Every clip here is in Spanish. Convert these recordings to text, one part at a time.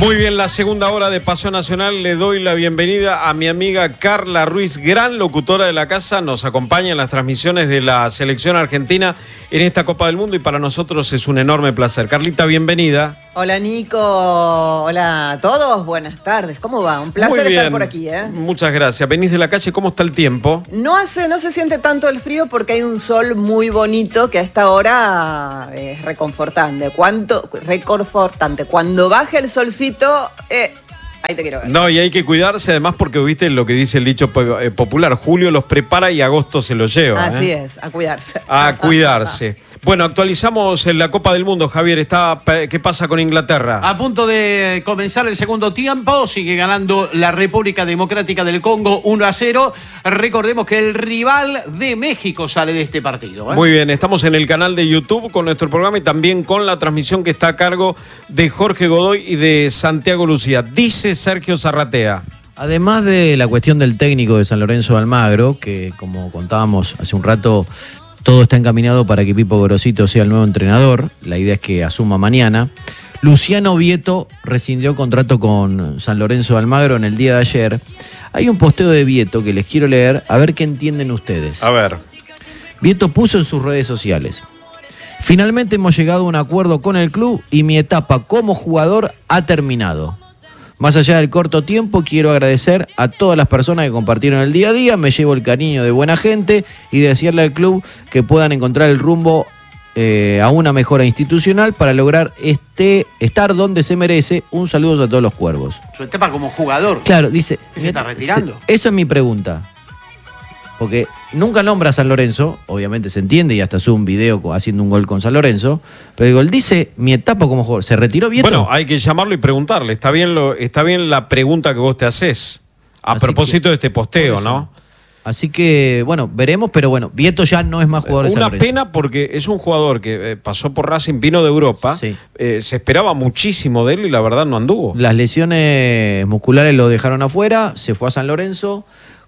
Muy bien, la segunda hora de Paseo Nacional. Le doy la bienvenida a mi amiga Carla Ruiz, gran locutora de la casa. Nos acompaña en las transmisiones de la selección argentina en esta Copa del Mundo y para nosotros es un enorme placer. Carlita, bienvenida. Hola Nico, hola a todos, buenas tardes. ¿Cómo va? Un placer estar por aquí, ¿eh? Muchas gracias. Venís de la calle, ¿cómo está el tiempo? No se siente tanto el frío porque hay un sol muy bonito que a esta hora es reconfortante. Reconfortante. Cuando baje el solcito, ahí te quiero ver. No, y hay que cuidarse además porque viste lo que dice el dicho popular, julio los prepara y agosto se los lleva. Así es, a cuidarse. A cuidarse. Bueno, actualizamos en la Copa del Mundo, Javier. ¿Qué pasa con Inglaterra? A punto de comenzar el segundo tiempo, sigue ganando la República Democrática del Congo 1-0. Recordemos que el rival de México sale de este partido. Muy bien, estamos en el canal de YouTube con nuestro programa y también con la transmisión que está a cargo de Jorge Godoy y de Santiago Lucía. Dice Sergio Zarratea. Además de la cuestión del técnico de San Lorenzo de Almagro, que como contábamos hace un rato, todo está encaminado para que Pipo Gorosito sea el nuevo entrenador. La idea es que asuma mañana. Luciano Vieto rescindió contrato con San Lorenzo de Almagro en el día de ayer. Hay un posteo de Vieto que les quiero leer, a ver qué entienden ustedes. A ver. Vieto puso en sus redes sociales: finalmente hemos llegado a un acuerdo con el club y mi etapa como jugador ha terminado. Más allá del corto tiempo, quiero agradecer a todas las personas que compartieron el día a día. Me llevo el cariño de buena gente y desearle al club que puedan encontrar el rumbo a una mejora institucional para lograr estar donde se merece. Un saludo a todos los cuervos. Su etapa como jugador. Claro, dice. ¿Se está retirando? Esa es mi pregunta. Porque nunca nombra a San Lorenzo, obviamente se entiende y hasta sube un video haciendo un gol con San Lorenzo, pero digo, él dice mi etapa como jugador, ¿se retiró Vieto? Bueno, hay que llamarlo y preguntarle, está bien la pregunta que vos te haces a propósito de este posteo, ¿no? Así que, bueno, veremos, pero bueno, Vieto ya no es más jugador de San Lorenzo. Una pena porque es un jugador que pasó por Racing, vino de Europa, sí. Se esperaba muchísimo de él y la verdad no anduvo. Las lesiones musculares lo dejaron afuera, se fue a San Lorenzo.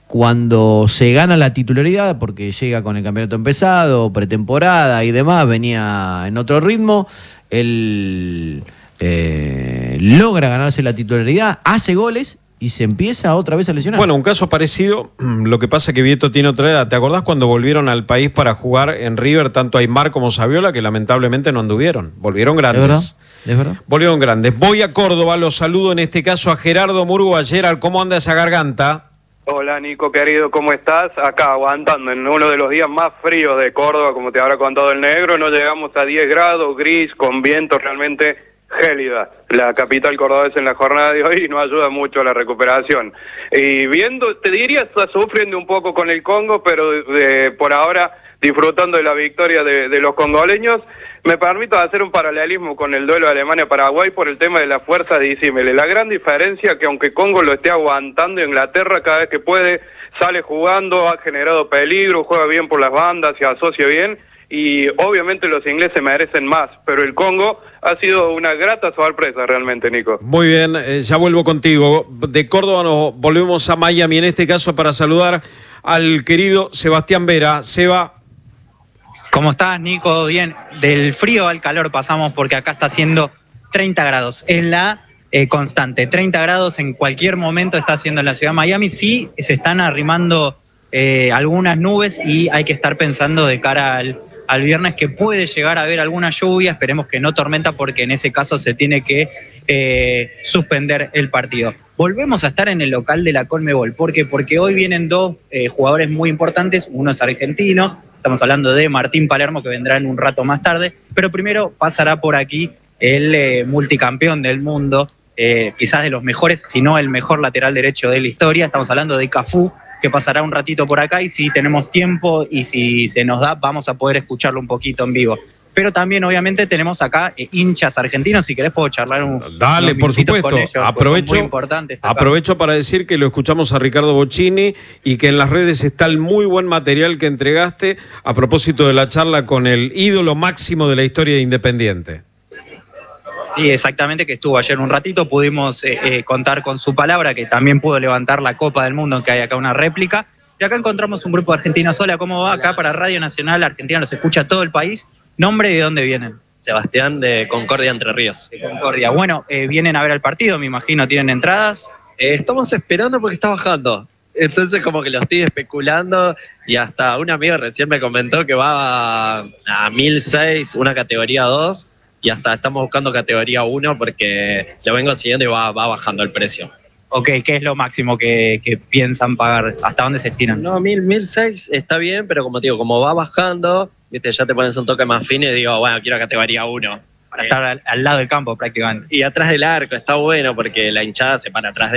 Cuando se gana la titularidad, porque llega con el campeonato empezado, pretemporada y demás, venía en otro ritmo, él logra ganarse la titularidad, hace goles y se empieza otra vez a lesionar. Bueno, un caso parecido, lo que pasa es que Vieto tiene otra edad. ¿Te acordás cuando volvieron al país para jugar en River tanto Aymar como Saviola, que lamentablemente no anduvieron? Volvieron grandes. ¿Es verdad? Volvieron grandes. Voy a Córdoba, los saludo en este caso a Gerardo Murgo. Gerard, ¿cómo anda esa garganta? Hola Nico, querido, ¿cómo estás? Acá aguantando en uno de los días más fríos de Córdoba, como te habrá contado el negro, no llegamos a 10 grados, gris, con viento realmente gélida. La capital cordobesa en la jornada de hoy no ayuda mucho a la recuperación. Y viendo, te diría, está sufriendo un poco con el Congo, pero por ahora disfrutando de la victoria de los congoleños. Me permito hacer un paralelismo con el duelo de Alemania-Paraguay por el tema de la fuerza disímile. La gran diferencia es que aunque Congo lo esté aguantando, Inglaterra cada vez que puede sale jugando, ha generado peligro, juega bien por las bandas, se asocia bien y obviamente los ingleses merecen más, pero el Congo ha sido una grata sorpresa realmente, Nico. Muy bien, ya vuelvo contigo. De Córdoba nos volvemos a Miami, en este caso para saludar al querido Sebastián Vera. Seba. ¿Cómo estás, Nico? Bien, del frío al calor pasamos porque acá está haciendo 30 grados. Es la constante, 30 grados en cualquier momento está haciendo en la ciudad de Miami. Sí, se están arrimando algunas nubes y hay que estar pensando de cara al viernes que puede llegar a haber alguna lluvia. Esperemos que no tormenta porque en ese caso se tiene que suspender el partido. Volvemos a estar en el local de la Conmebol. ¿Por qué? Porque hoy vienen dos jugadores muy importantes. Uno es argentino. Estamos hablando de Martín Palermo, que vendrá en un rato más tarde, pero primero pasará por aquí el multicampeón del mundo, quizás de los mejores, si no el mejor lateral derecho de la historia. Estamos hablando de Cafú, que pasará un ratito por acá y si tenemos tiempo y si se nos da, vamos a poder escucharlo un poquito en vivo. Pero también, obviamente, tenemos acá hinchas argentinos. Si querés, puedo charlar Dale, por supuesto. Con ellos, aprovecho para decir que lo escuchamos a Ricardo Bocchini y que en las redes está el muy buen material que entregaste a propósito de la charla con el ídolo máximo de la historia de Independiente. Sí, exactamente, que estuvo ayer un ratito. Pudimos contar con su palabra, que también pudo levantar la Copa del Mundo, que hay acá una réplica. Y acá encontramos un grupo de argentinos. Hola, ¿cómo va? Acá para Radio Nacional Argentina nos escucha todo el país. ¿Nombre y de dónde vienen? Sebastián de Concordia, Entre Ríos. De Concordia. Bueno, vienen a ver el partido, me imagino, ¿tienen entradas? Estamos esperando porque está bajando. Entonces como que lo estoy especulando y hasta un amigo recién me comentó que va a 1006, una categoría 2, y hasta estamos buscando categoría 1 porque lo vengo siguiendo y va bajando el precio. Ok, ¿qué es lo máximo que piensan pagar? ¿Hasta dónde se estiran? No, 1006 está bien, pero como te digo, como va bajando, viste, ya te pones un toque más fino y digo, bueno, quiero categoría 1. Para estar al lado del campo prácticamente. Y atrás del arco está bueno porque la hinchada se para atrás